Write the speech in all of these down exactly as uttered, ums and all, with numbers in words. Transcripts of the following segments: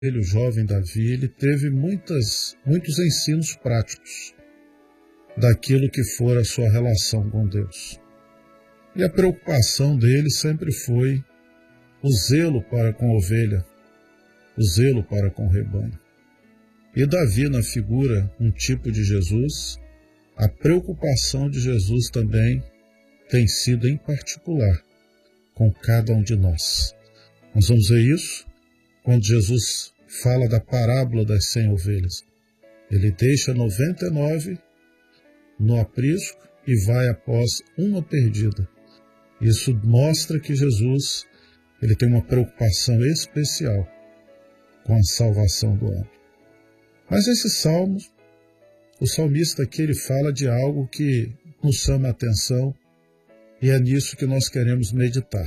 Ele, o jovem Davi, ele teve muitas, muitos ensinos práticos daquilo que fora a sua relação com Deus. E a preocupação dele sempre foi o zelo para com a ovelha, o zelo para com o rebanho. E Davi, na figura, um tipo de Jesus, a preocupação de Jesus também tem sido em particular com cada um de nós. Nós vamos ver isso quando Jesus fala da parábola das cem ovelhas. Ele deixa noventa e nove no aprisco e vai após uma perdida. Isso mostra que Jesus ele tem uma preocupação especial com a salvação do homem. Mas esse salmo, o salmista aqui ele fala de algo que nos chama a atenção e é nisso que nós queremos meditar.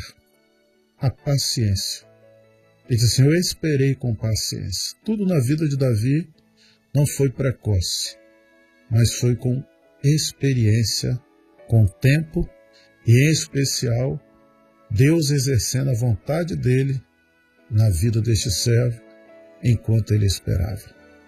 A paciência. Ele diz assim, eu esperei com paciência. Tudo na vida de Davi não foi precoce, mas foi com experiência, com tempo e, em especial, Deus exercendo a vontade dele na vida deste servo enquanto ele esperava.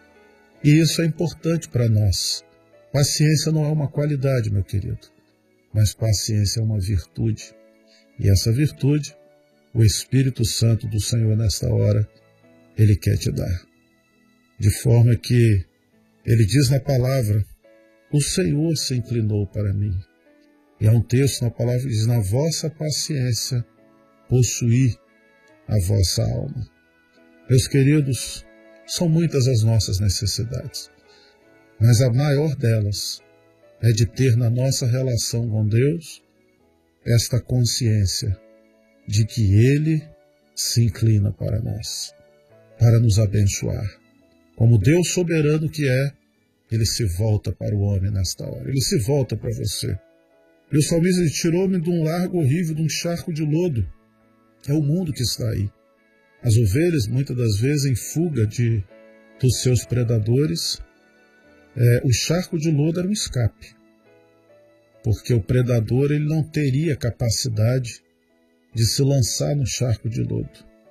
E isso é importante para nós. Paciência não é uma qualidade, meu querido, mas paciência é uma virtude. E essa virtude, o Espírito Santo do Senhor nesta hora, Ele quer te dar. De forma que Ele diz na palavra, o Senhor se inclinou para mim. E há um texto na palavra que diz, na vossa paciência, possuí a vossa alma. Meus queridos, são muitas as nossas necessidades, mas a maior delas é de ter na nossa relação com Deus esta consciência de que Ele se inclina para nós, para nos abençoar. Como Deus soberano que é, Ele se volta para o homem nesta hora. Ele se volta para você. E o salmista diz, tirou-me de um largo horrível, de um charco de lodo. É o mundo que está aí. As ovelhas, muitas das vezes, em fuga de, dos seus predadores, é, o charco de lodo era um escape. Porque o predador ele não teria capacidade de se lançar no charco de lodo.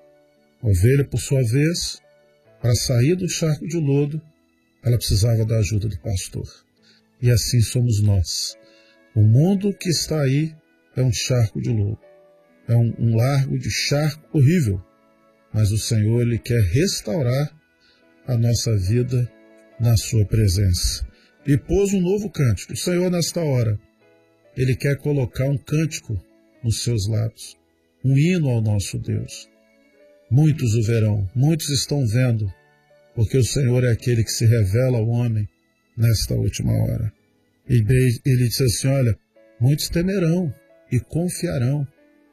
A ovelha, por sua vez, para sair do charco de lodo, ela precisava da ajuda do pastor. E assim somos nós. O mundo que está aí é um charco de lodo. É um, um largo de charco horrível. Mas o Senhor ele quer restaurar a nossa vida na sua presença. E pôs um novo cântico. O Senhor, nesta hora, Ele quer colocar um cântico nos seus lábios. Um hino ao nosso Deus. Muitos o verão, muitos estão vendo, porque o Senhor é aquele que se revela ao homem nesta última hora. E ele disse assim, olha, muitos temerão e confiarão.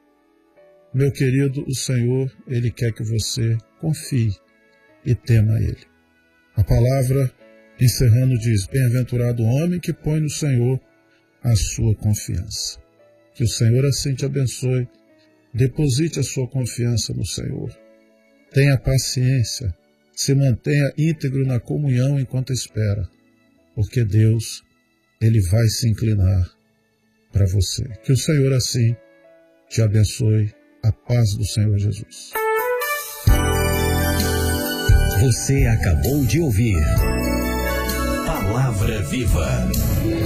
Meu querido, o Senhor, Ele quer que você confie e tema Ele. A palavra, encerrando, diz, bem-aventurado o homem que põe no Senhor a sua confiança. Que o Senhor assim te abençoe. Deposite a sua confiança no Senhor. Tenha paciência. Se mantenha íntegro na comunhão enquanto espera. Porque Deus, Ele vai se inclinar para você. Que o Senhor assim te abençoe. A paz do Senhor Jesus. Você acabou de ouvir Palavra Viva.